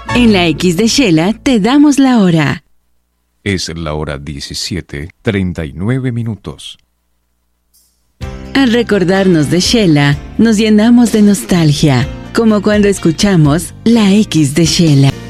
En la X de Shela te damos la hora. Es la hora 17:39. Al recordarnos de Shela, nos llenamos de nostalgia, como cuando escuchamos la X de Shela.